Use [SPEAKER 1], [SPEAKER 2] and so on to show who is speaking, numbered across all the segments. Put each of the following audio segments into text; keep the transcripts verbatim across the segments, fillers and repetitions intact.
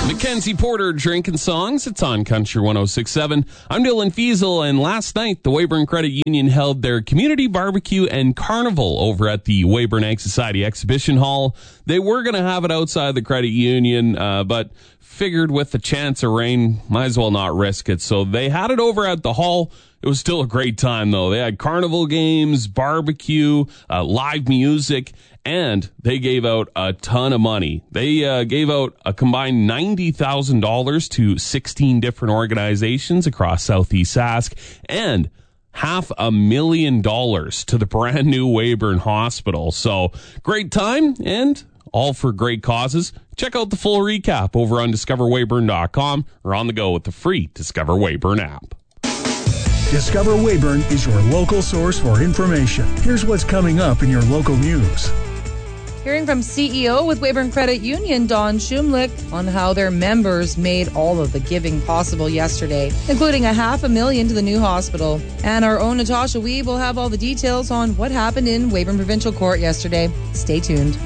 [SPEAKER 1] Mackenzie Porter drinking songs. It's on Country one oh six point seven. I'm Dylan Fiesel, and last night the Weyburn Credit Union held their community barbecue and carnival over at the Weyburn Ag Society Exhibition Hall. They were going to have it outside the credit union, uh, but figured with the chance of rain, might as well not risk it. So they had it over at the hall. It was still a great time, though. They had carnival games, barbecue, uh, live music, and they gave out a ton of money. They uh, gave out a combined ninety thousand dollars to sixteen different organizations across Southeast Sask, and half a million dollars to the brand new Weyburn Hospital. So great time, and all for great causes. Check out the full recap over on discover weyburn dot com or on the go with the free Discover Weyburn app.
[SPEAKER 2] Discover Weyburn is your local source for information. Here's what's coming up in your local news.
[SPEAKER 3] Hearing from C E O with Weyburn Credit Union, Don Shumlick, on how their members made all of the giving possible yesterday, including a half a million to the new hospital. And our own Natasha Weeb will have all the details on what happened in Weyburn Provincial Court yesterday. Stay tuned.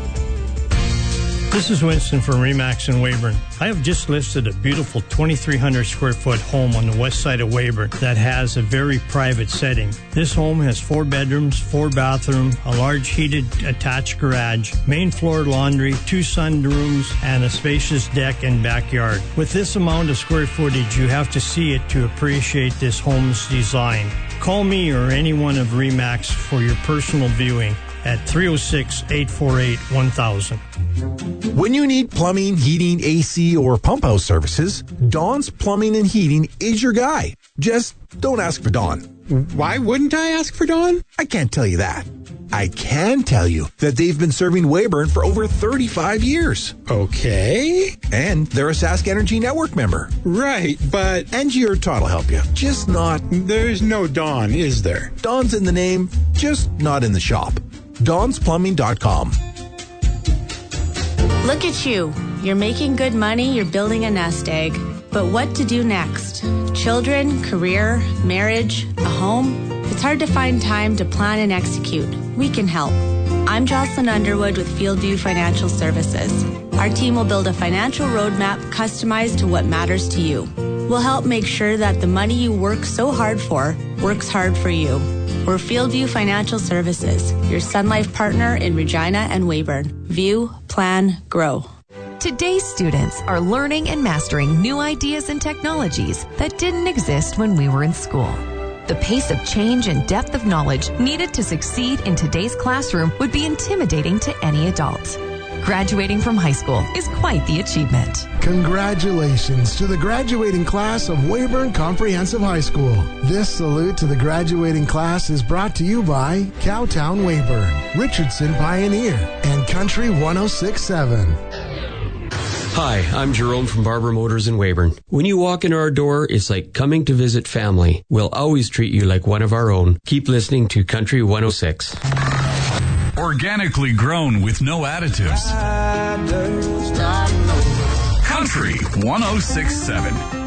[SPEAKER 4] This is Winston from Remax in Weyburn. I have just listed a beautiful twenty-three hundred square foot home on the west side of Weyburn that has a very private setting. This home has four bedrooms, four bathrooms, a large heated attached garage, main floor laundry, two sunrooms, and a spacious deck and backyard. With this amount of square footage, you have to see it to appreciate this home's design. Call me or anyone of Remax for your personal viewing at three oh six, eight four eight, one thousand.
[SPEAKER 5] When you need plumbing, heating, A C, or pump house services, Don's Plumbing and Heating is your guy. Just don't ask for Don.
[SPEAKER 6] Why wouldn't I ask for Don?
[SPEAKER 5] I can't tell you that. I can tell you that they've been serving Weyburn for over thirty-five years.
[SPEAKER 6] Okay.
[SPEAKER 5] And they're a Sask Energy Network member.
[SPEAKER 6] Right, but...
[SPEAKER 5] Angie or Todd will help you. Just not...
[SPEAKER 6] There's no Don, is there?
[SPEAKER 5] Don's in the name, just not in the shop. Dons Plumbing dot com.
[SPEAKER 7] Look at you. You're making good money, you're building a nest egg. But what to do next? Children, career, marriage, a home? It's hard to find time to plan and execute. We can help. I'm Jocelyn Underwood with Fieldview Financial Services. Our team will build a financial roadmap customized to what matters to you. We'll help make sure that the money you work so hard for works hard for you. We're Fieldview Financial Services, your Sun Life partner in Regina and Weyburn. View, plan, grow.
[SPEAKER 8] Today's students are learning and mastering new ideas and technologies that didn't exist when we were in school. The pace of change and depth of knowledge needed to succeed in today's classroom would be intimidating to any adult. Graduating from high school is quite the achievement.
[SPEAKER 9] Congratulations to the graduating class of Weyburn Comprehensive High School. This salute to the graduating class is brought to you by Cowtown Weyburn, Richardson Pioneer, and Country one oh six point seven.
[SPEAKER 10] Hi, I'm Jerome from Barber Motors in Weyburn. When you walk in our door, it's like coming to visit family. We'll always treat you like one of our own. Keep listening to Country one oh six.
[SPEAKER 11] Organically grown with no additives. Country one oh six point seven.